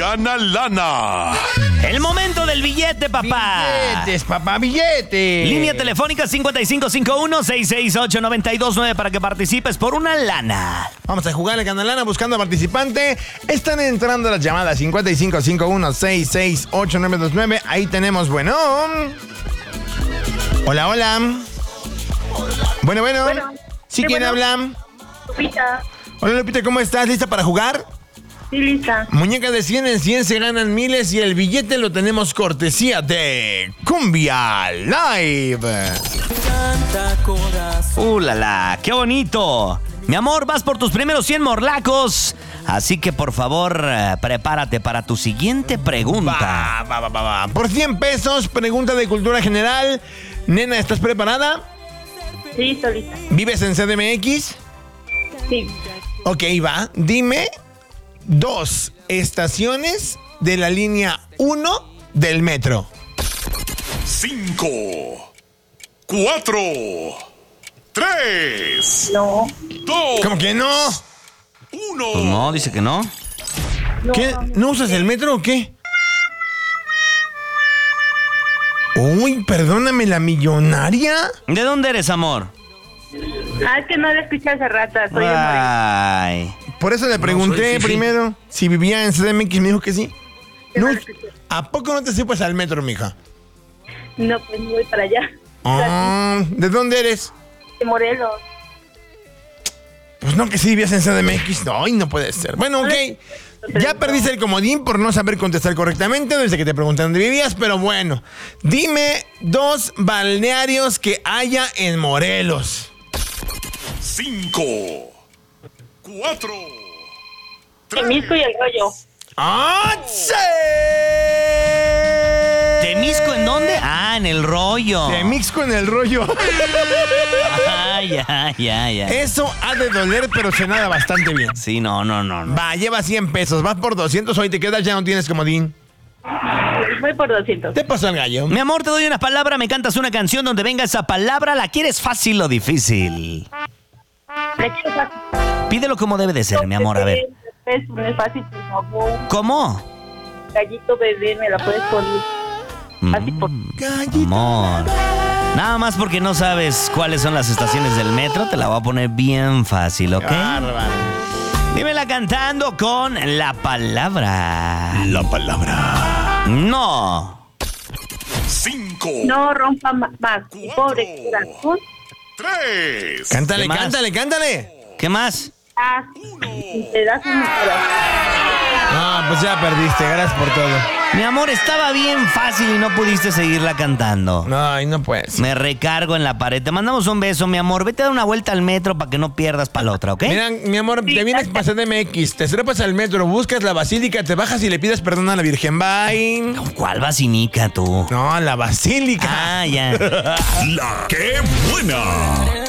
gana lana. El momento del billete, papá. Billetes, papá, billetes. Línea telefónica 5551-668-929 para que participes por una lana. Vamos a jugar el Gana Lana buscando participante. Están entrando las llamadas 5551-668-929. Ahí tenemos, bueno. Hola, hola. Bueno. ¿Sí, quién habla? Lupita. Hola, Lupita, ¿cómo estás? ¿Lista para jugar? Sí, lista. Muñecas de 100 en 100 se ganan miles y el billete lo tenemos cortesía de Cumbia Live. ¡La! ¡Qué bonito! Mi amor, vas por tus primeros 100 morlacos. Así que, por favor, prepárate para tu siguiente pregunta. Va. Por 100 pesos, pregunta de cultura general. Nena, ¿estás preparada? Sí, estoy lista. ¿Vives en CDMX? Sí. Ok, va. Dime 2 estaciones de la línea 1 del metro. 5, 4, 3, No. 2, ¿Cómo que no? 1. Pues no, dice que no. ¿Qué? ¿No usas el metro o qué? Uy, perdóname, la millonaria. ¿De dónde eres, amor? Es que no la escuché hace rato. Soy de Morelia. Ay. Por eso le pregunté primero si vivía en CDMX. Me dijo que sí. No, ¿a poco no te supas al metro, mija? No, pues no voy para allá. ¿De dónde eres? De Morelos. Pues no, que sí vivías en CDMX. No, no puede ser. Bueno, ok. Ya perdiste el comodín por no saber contestar correctamente desde que te pregunté dónde vivías, pero bueno. Dime 2 balnearios que haya en Morelos. 5, 4, 3. Temisco y El Rollo. ¡Ah, sí! ¿Temisco en dónde? En el rollo. Temixco en el rollo. Ya. Eso ha de doler, pero se nada bastante bien. Sí, no. Va, lleva 100 pesos. Vas por 200, hoy te quedas, ya no tienes comodín. Voy por 200. Te pasó el gallo. Mi amor, te doy una palabra, me cantas una canción donde venga esa palabra. ¿La quieres fácil o difícil? Lechuga. Pídelo como debe de ser, mi amor, a ver. Es fácil, por favor. ¿Cómo? Gallito bebé, me la puedes poner. Así por... Amor. Nada más porque no sabes cuáles son las estaciones del metro, te la voy a poner bien fácil, ¿ok? Bárbaro. Dímela cantando con la palabra. La palabra. No. 5, No rompa más. Pobre 4, corazón. 3. Cántale, ¿Qué más? cántale. ¿Qué más? Un pedazo de mi corazón. Ah, pues ya perdiste. Gracias por todo. Mi amor, estaba bien fácil y no pudiste seguirla cantando. Ay, no puedes. Me recargo en la pared. Te mandamos un beso, mi amor. Vete a dar una vuelta al metro para que no pierdas para la otra, ¿ok? Mira, mi amor, te vienes para CDMX, te trepas al metro, buscas la basílica, te bajas y le pides perdón a la Virgen. Bye. ¿Cuál vacinica tú? No, la basílica. Ya. La que buena.